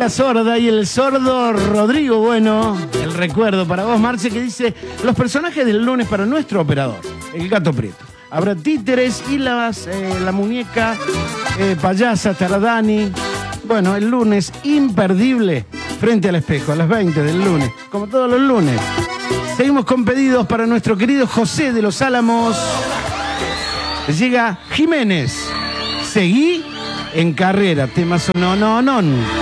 La sorda y el sordo Rodrigo. Bueno, el recuerdo para vos, Marce, que dice: los personajes del lunes para nuestro operador, el Gato Prieto. Habrá títeres y la muñeca payasa Taradani. Bueno, el lunes imperdible frente al espejo, a las 20 del lunes, como todos los lunes. Seguimos con pedidos para nuestro querido José de los Álamos. Llega Jiménez. Seguí en carrera, temazo no.